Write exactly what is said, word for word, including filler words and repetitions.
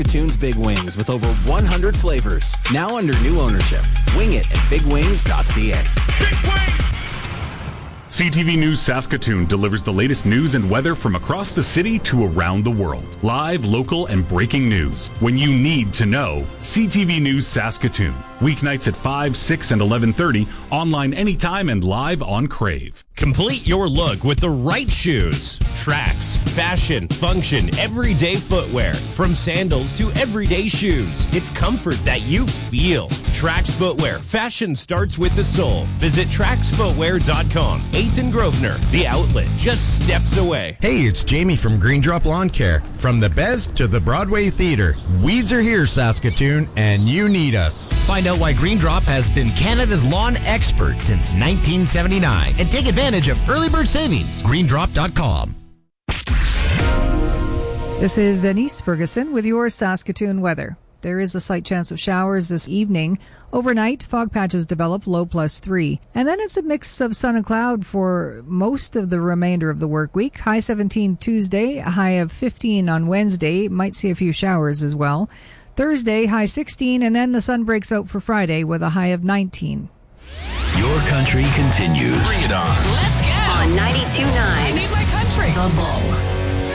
Saskatoon's Big Wings with over one hundred flavors. Now under new ownership. Wing it at big wings dot c a. Big Wings! C T V News Saskatoon delivers the latest news and weather from across the city to around the world. Live, local, and breaking news. When you need to know, C T V News Saskatoon. Weeknights at five, six, and eleven thirty. Online anytime and live on Crave. Complete your look with the right shoes. Tracks, fashion, function, everyday footwear. From sandals to everyday shoes. It's comfort that you feel. Trax Footwear. Fashion starts with the sole. Visit trax footwear dot com. eighth and Grosvenor. The outlet just steps away. Hey, it's Jamie from Green Drop Lawn Care. From the Bez to the Broadway Theater. Weeds are here, Saskatoon, and you need us. Find out why Green Drop has been Canada's lawn expert since nineteen seventy-nine and take advantage of early bird savings. green drop dot com. This is Venice Ferguson with your Saskatoon weather. There is a slight chance of showers this evening. Overnight, fog patches develop, low plus three. And then it's a mix of sun and cloud for most of the remainder of the work week. High seventeen Tuesday, a high of fifteen on Wednesday. Might see a few showers as well. Thursday, high sixteen, and then the sun breaks out for Friday with a high of nineteen. Your country continues. Bring it on. Let's go. On ninety-two point nine. I need my country. The Bull.